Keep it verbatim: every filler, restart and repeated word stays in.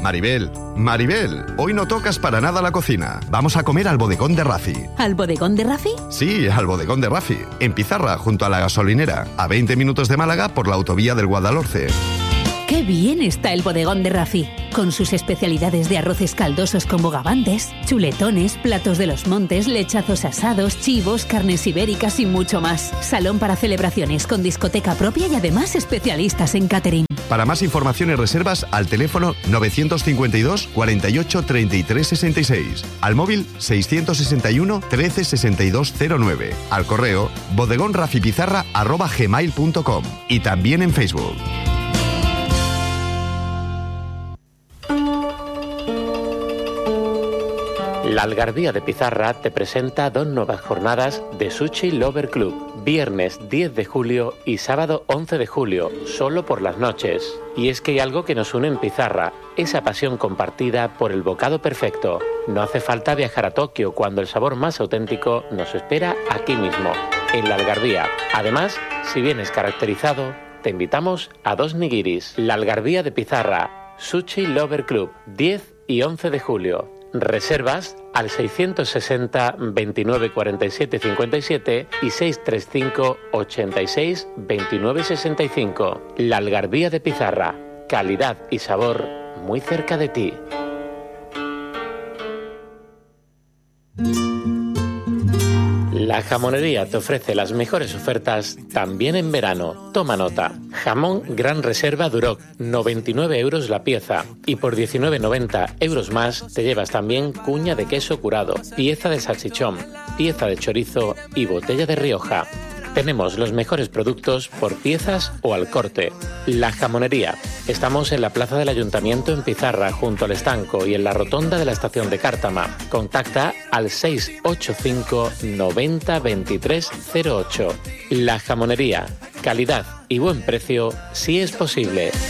Maribel, Maribel, hoy no tocas para nada la cocina. Vamos a comer al bodegón de Rafi. ¿Al bodegón de Rafi? Sí, al bodegón de Rafi, en Pizarra, junto a la gasolinera, a veinte minutos de Málaga por la autovía del Guadalhorce. ¡Qué bien está el bodegón de Rafi! Con sus especialidades de arroces caldosos con bogavantes, chuletones, platos de los montes, lechazos asados, chivos, carnes ibéricas y mucho más. Salón para celebraciones con discoteca propia y además especialistas en catering. Para más información y reservas, al teléfono novecientos cincuenta y dos, cuarenta y ocho, treinta y tres sesenta y seis. Al móvil seiscientos sesenta y uno, trece sesenta y dos cero nueve. Al correo bodegonrafipizarra arroba gmail punto com. Y también en Facebook. La Algarbía de Pizarra te presenta dos nuevas jornadas de Sushi Lover Club, viernes diez de julio y sábado once de julio, solo por las noches. Y es que hay algo que nos une en Pizarra, esa pasión compartida por el bocado perfecto. No hace falta viajar a Tokio cuando el sabor más auténtico nos espera aquí mismo, en la Algarbía. Además, si vienes caracterizado, te invitamos a dos nigiris. La Algarbía de Pizarra, Sushi Lover Club, diez y once de julio. Reservas al seiscientos sesenta, veintinueve, cuarenta y siete, cincuenta y siete y seiscientos treinta y cinco, ochenta y seis, veintinueve, sesenta y cinco. La Algarbía de Pizarra, calidad y sabor muy cerca de ti. La Jamonería te ofrece las mejores ofertas también en verano. Toma nota. Jamón Gran Reserva Duroc, noventa y nueve euros la pieza. Y por diecinueve noventa euros más te llevas también cuña de queso curado, pieza de salchichón, pieza de chorizo y botella de Rioja. Tenemos los mejores productos por piezas o al corte. La Jamonería. Estamos en la plaza del Ayuntamiento en Pizarra, junto al estanco, y en la rotonda de la estación de Cártama. Contacta al seis ocho cinco, noventa, veintitrés cero ocho. La Jamonería. Calidad y buen precio si es posible.